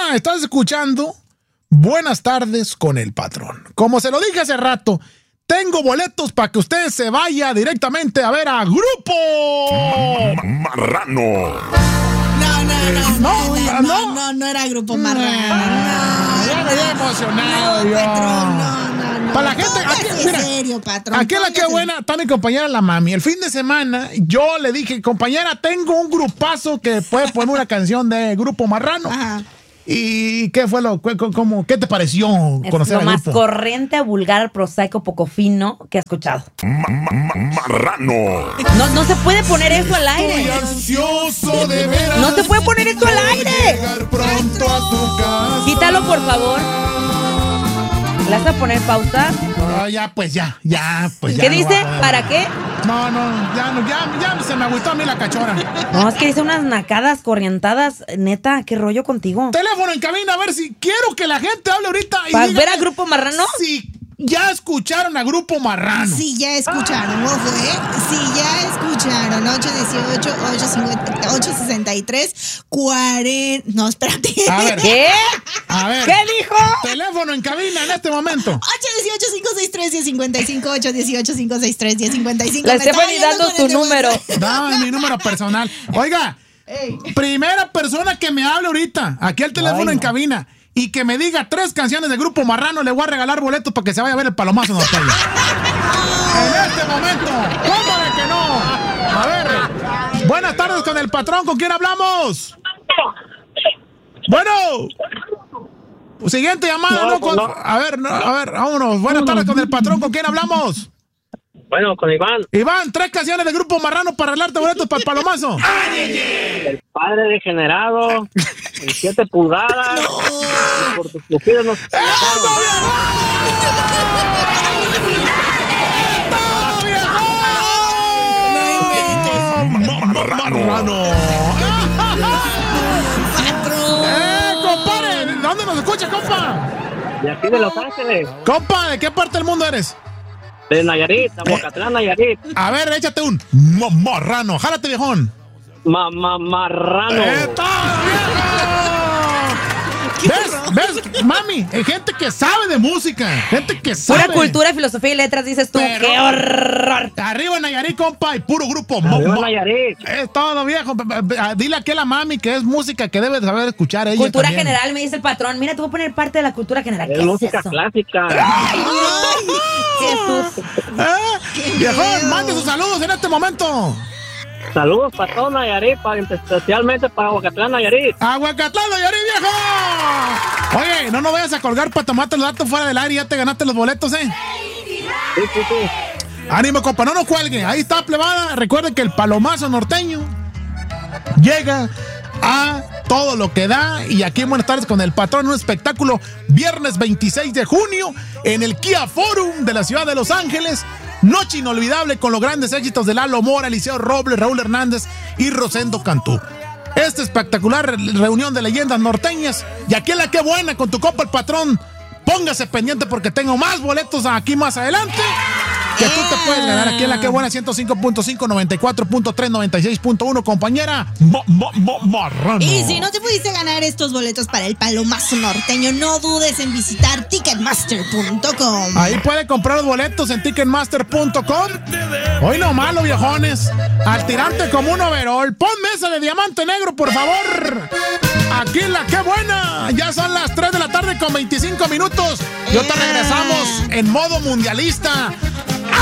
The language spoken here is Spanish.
Ahorita estás escuchando Buenas tardes con el patrón. Como se lo dije hace rato, tengo boletos para que usted se vaya directamente a ver a Grupo Marrano. No era Grupo Marrano. Ya me había emocionado yo. Patrón, no. Para la gente, Póngase serio, patrón. aquí la que buena, está mi compañera la mami. El fin de semana yo le dije, compañera, tengo un grupazo que puede poner una canción de Grupo Marrano. Ajá. ¿Y qué fue qué te pareció conocer lo al más grupo? corriente, vulgar, prosaico, poco fino que he escuchado. Marrano. No se puede poner eso al aire. Estoy ansioso de veras. No se puede poner esto al aire. Llegar pronto a tu casa. Quítalo, por favor. ¿Le vas a poner pausa? Pues ya. ¿Qué dice? ¿Para qué? Ya se me agüitó a mí la cachora. No, es que dice unas nacadas corrientadas. Neta, ¿qué rollo contigo? Teléfono en cabina, a ver si quiero que la gente hable ahorita. ¿Para ver a Grupo Marrano? Sí. ¿Ya escucharon a Grupo Marrano? Sí, ya escucharon, ojo, Sí, ya escucharon. 818-863-40... No, espérate. A ver. ¿Qué? A ver. ¿Qué dijo? Teléfono en cabina en este momento. 818-563-1055, 818-563-1055. La Stephanie dando su número. Dame mi número personal. Oiga, primera persona que me hable ahorita, aquí al teléfono en cabina, y que me diga 3 canciones de Grupo Marrano, le voy a regalar boletos para que se vaya a ver el Palomazo norteño. En este momento, ¿cómo de que no? A ver, buenas tardes con el patrón, ¿con quién hablamos? Bueno. Siguiente llamada, ¿no? A ver, vámonos. Buenas tardes con el patrón, ¿con quién hablamos? Bueno, con Iván. Iván, 3 canciones de Grupo Marrano para regalarte boletos para el Palomazo. El padre degenerado, en 7 pulgadas. Y por tus pupilas nos... Marrano. Compadre, ¿dónde nos escucha, compa? De aquí de Los Ángeles. Compa, ¿de qué parte del mundo eres? De Nayarit, Aguacatlán, Nayarit. A ver, échate un marrano. Jálate, viejón. Marrano. ¿Ves, mami? Hay gente que sabe de música. Gente que sabe. Pura cultura, filosofía y letras, dices tú. Pero, ¡qué horror! Arriba Nayarit, compa, y puro grupo. Arriba Nayarit. Es todo, viejo. Dile aquí a la mami que es música que debe de saber escuchar ella. Cultura también. general, me dice el patrón. Mira, te voy a poner parte de la cultura general. Es música eso? clásica. Jesús. Viejón, mande sus saludos en este momento. Saludos para todo Nayarit, especialmente para Aguacatlán, Nayarit. ¡Aguacatlán, Nayarit, viejo! Oye, no nos vayas a colgar para tomarte los datos fuera del aire. Ya te ganaste los boletos, Sí. Ánimo, compa, no nos cuelgue. Ahí está, plebada. Recuerden que el Palomazo norteño llega a todo lo que da. Y aquí en Buenas tardes con el patrón, un espectáculo viernes 26 de junio en el Kia Forum de la ciudad de Los Ángeles. Noche inolvidable con los grandes éxitos de Lalo Mora, Eliseo Robles, Raúl Hernández y Rosendo Cantú. Esta espectacular reunión de leyendas norteñas. Y aquí en la que buena con tu compa el patrón. Póngase pendiente porque tengo más boletos aquí más adelante que tú te puedes ganar aquí en la que buena 105.5, 94.3, 96.1, compañera. Marrano. Y si no te pudiste ganar estos boletos para el Palomazo norteño, no dudes en visitar Ticketmaster.com. Ahí puede comprar los boletos en Ticketmaster.com. Hoy no malo, viejones. Al tirante como un overol. Ponme esa de diamante negro, por favor. Aquí en la que buena. Ya son las 3 de la tarde con 25 minutos. Y ahorita regresamos en modo mundialista